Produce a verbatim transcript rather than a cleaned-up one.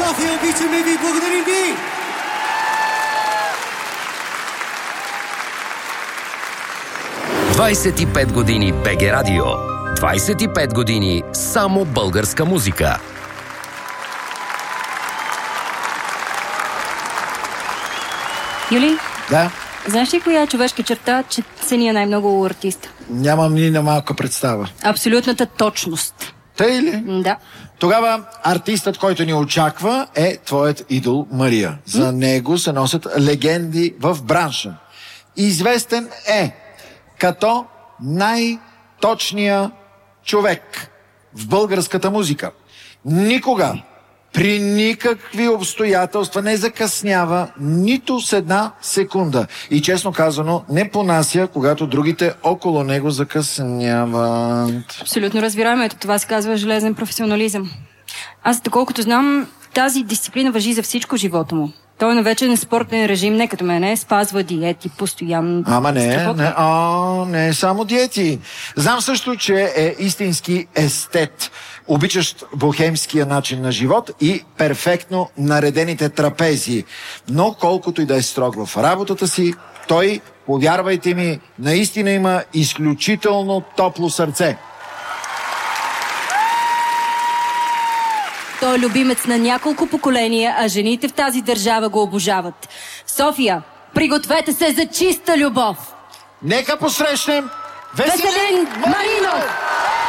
София, обичаме ви, благодарим ви! двайсет и пет години БГ Радио. двайсет и пет години само българска музика. Юли? Да. Знаеш ли коя е човешка черта, че ценя най-много у артиста? Нямам ни на малка представа. Абсолютната точност. Тъй ли? Да. Тогава артистът, който ни очаква, е твоят идол Мария. За него се носят легенди в бранша. Известен е като най-точния човек в българската музика. Никога, при никакви обстоятелства не закъснява нито с една секунда. И честно казано, не понася, когато другите около него закъсняват. Абсолютно разбираемо. Ето това се казва железен професионализъм. Аз, доколкото знам, тази дисциплина важи за всичко в живота му. Той е на вечен спортен режим, не като мене, спазва диети постоянно. Ама не, не, а, не е само диети. Знам също, че е истински естет, обичащ бохемския начин на живот и перфектно наредените трапези. Но колкото и да е строг в работата си, той, повярвайте ми, наистина има изключително топло сърце. Той е любимец на няколко поколения, а жените в тази държава го обожават. София, пригответе се за чиста любов! Нека посрещнем Веселин Маринов!